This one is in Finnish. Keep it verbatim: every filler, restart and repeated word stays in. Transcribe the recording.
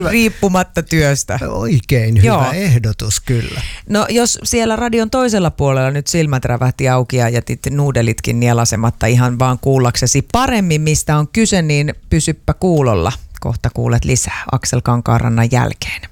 riippumatta työstä. Oikein hyvä Joo. ehdotus kyllä. No jos siellä radion toisella puolella nyt silmät rävähti auki ja jätit nuudelitkin nielasematta ihan vaan kuullaksesi paremmin, mistä on kyse, niin pysyppä kuulolla. Kohta kuulet lisää Aksel Kankaanrannan jälkeen.